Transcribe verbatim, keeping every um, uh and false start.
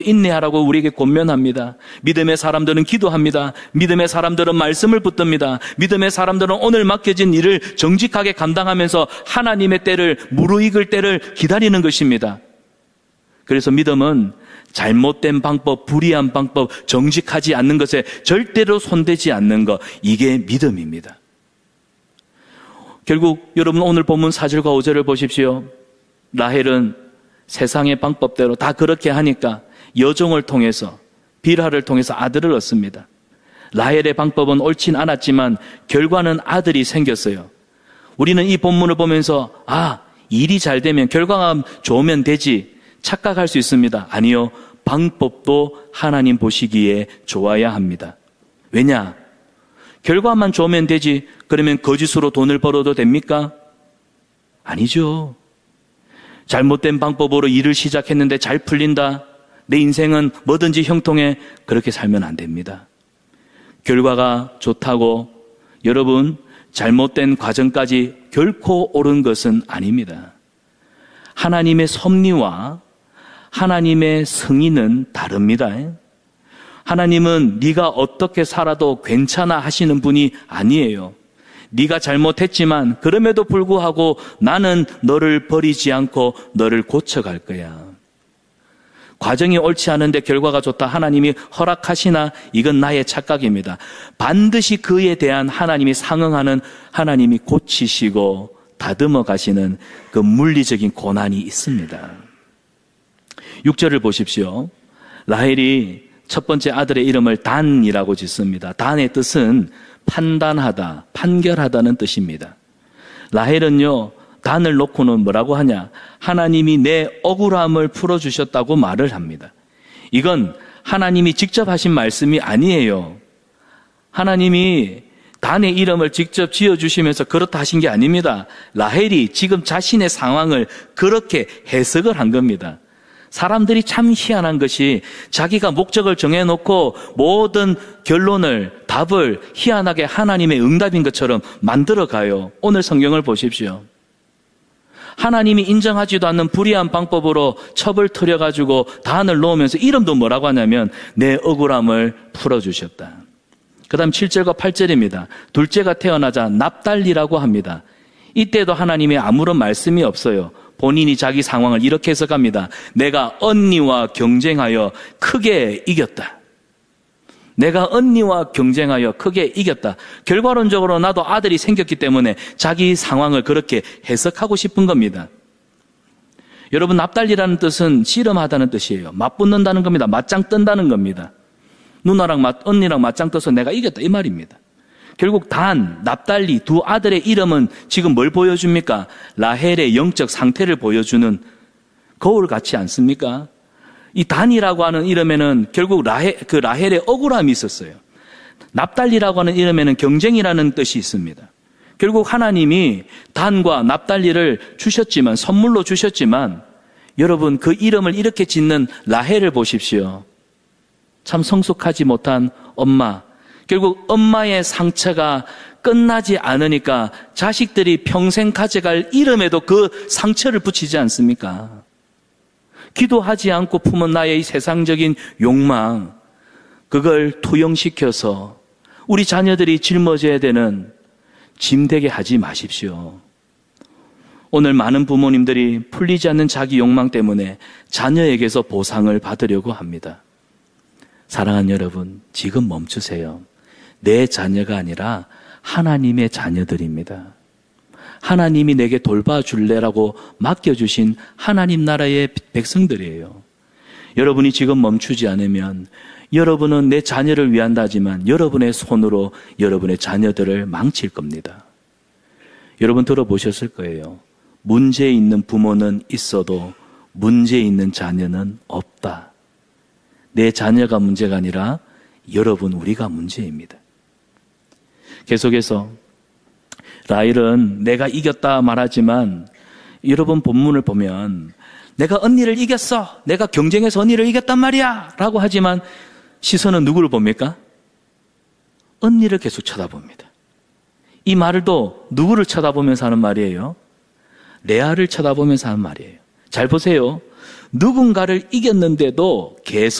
인내하라고 우리에게 권면합니다. 믿음의 사람들은 기도합니다. 믿음의 사람들은 말씀을 붙듭니다. 믿음의 사람들은 오늘 맡겨진 일을 정직하게 감당하면서 하나님의 때를, 무르익을 때를 기다리는 것입니다. 그래서 믿음은 잘못된 방법, 불의한 방법, 정직하지 않는 것에 절대로 손대지 않는 것, 이게 믿음입니다. 결국 여러분 오늘 본문 사 절과 오 절을 보십시오. 라헬은 세상의 방법대로 다 그렇게 하니까 여종을 통해서, 빌하를 통해서 아들을 얻습니다. 라헬의 방법은 옳진 않았지만 결과는 아들이 생겼어요. 우리는 이 본문을 보면서 아, 일이 잘 되면, 결과가 좋으면 되지 착각할 수 있습니다. 아니요, 방법도 하나님 보시기에 좋아야 합니다. 왜냐? 결과만 좋으면 되지 그러면 거짓으로 돈을 벌어도 됩니까? 아니죠. 잘못된 방법으로 일을 시작했는데 잘 풀린다, 내 인생은 뭐든지 형통해, 그렇게 살면 안 됩니다. 결과가 좋다고 여러분 잘못된 과정까지 결코 옳은 것은 아닙니다. 하나님의 섭리와 하나님의 승인은 다릅니다. 하나님은 네가 어떻게 살아도 괜찮아 하시는 분이 아니에요. 네가 잘못했지만 그럼에도 불구하고 나는 너를 버리지 않고 너를 고쳐갈 거야. 과정이 옳지 않은데 결과가 좋다, 하나님이 허락하시나? 이건 나의 착각입니다. 반드시 그에 대한 하나님이 상응하는, 하나님이 고치시고 다듬어 가시는 그 물리적인 고난이 있습니다. 육 절을 보십시오. 라헬이 첫 번째 아들의 이름을 단이라고 짓습니다. 단의 뜻은 판단하다, 판결하다는 뜻입니다. 라헬은요, 단을 놓고는 뭐라고 하냐? 하나님이 내 억울함을 풀어주셨다고 말을 합니다. 이건 하나님이 직접 하신 말씀이 아니에요. 하나님이 단의 이름을 직접 지어주시면서 그렇다 하신 게 아닙니다. 라헬이 지금 자신의 상황을 그렇게 해석을 한 겁니다. 사람들이 참 희한한 것이 자기가 목적을 정해놓고 모든 결론을, 답을 희한하게 하나님의 응답인 것처럼 만들어가요. 오늘 성경을 보십시오. 하나님이 인정하지도 않는 불의한 방법으로 첩을 틀어가지고 단을 놓으면서 이름도 뭐라고 하냐면 내 억울함을 풀어주셨다. 그 다음 칠 절과 팔 절입니다. 둘째가 태어나자 납달리라고 합니다. 이때도 하나님의 아무런 말씀이 없어요. 본인이 자기 상황을 이렇게 해석합니다. 내가 언니와 경쟁하여 크게 이겼다. 내가 언니와 경쟁하여 크게 이겼다. 결과론적으로 나도 아들이 생겼기 때문에 자기 상황을 그렇게 해석하고 싶은 겁니다. 여러분, 납달리라는 뜻은 씨름하다는 뜻이에요. 맞붙는다는 겁니다. 맞짱 뜬다는 겁니다. 누나랑 맞, 언니랑 맞짱 떠서 내가 이겼다, 이 말입니다. 결국 단, 납달리 두 아들의 이름은 지금 뭘 보여줍니까? 라헬의 영적 상태를 보여주는 거울 같지 않습니까? 이 단이라고 하는 이름에는 결국 라헬, 그 라헬의 억울함이 있었어요. 납달리라고 하는 이름에는 경쟁이라는 뜻이 있습니다. 결국 하나님이 단과 납달리를 주셨지만, 선물로 주셨지만, 여러분 그 이름을 이렇게 짓는 라헬을 보십시오. 참 성숙하지 못한 엄마. 결국 엄마의 상처가 끝나지 않으니까 자식들이 평생 가져갈 이름에도 그 상처를 붙이지 않습니까? 기도하지 않고 품은 나의 이 세상적인 욕망, 그걸 투영시켜서 우리 자녀들이 짊어져야 되는 짐 되게 하지 마십시오. 오늘 많은 부모님들이 풀리지 않는 자기 욕망 때문에 자녀에게서 보상을 받으려고 합니다. 사랑하는 여러분, 지금 멈추세요. 내 자녀가 아니라 하나님의 자녀들입니다. 하나님이 내게 돌봐줄래라고 맡겨주신 하나님 나라의 백성들이에요. 여러분이 지금 멈추지 않으면 여러분은 내 자녀를 위한다지만 여러분의 손으로 여러분의 자녀들을 망칠 겁니다. 여러분 들어보셨을 거예요. 문제 있는 부모는 있어도 문제 있는 자녀는 없다. 내 자녀가 문제가 아니라 여러분, 우리가 문제입니다. 계속해서 라헬은 내가 이겼다 말하지만 여러분 본문을 보면 내가 언니를 이겼어, 내가 경쟁해서 언니를 이겼단 말이야 라고 하지만 시선은 누구를 봅니까? 언니를 계속 쳐다봅니다. 이 말도 누구를 쳐다보면서 하는 말이에요? 레아를 쳐다보면서 하는 말이에요. 잘 보세요. 누군가를 이겼는데도 계속